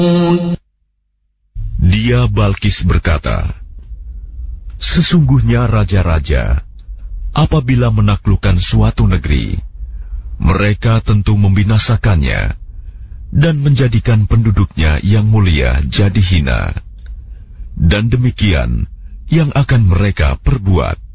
Dia Balkis berkata, sesungguhnya raja-raja, apabila menaklukkan suatu negeri, mereka tentu membinasakannya dan menjadikan penduduknya yang mulia jadi hina. Dan demikian yang akan mereka perbuat.